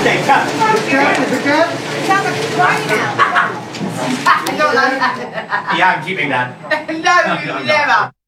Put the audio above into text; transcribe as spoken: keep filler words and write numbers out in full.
Okay, cut. Sounds like it's crying now. I don't like that. Yeah, I'm keeping that. No, you never.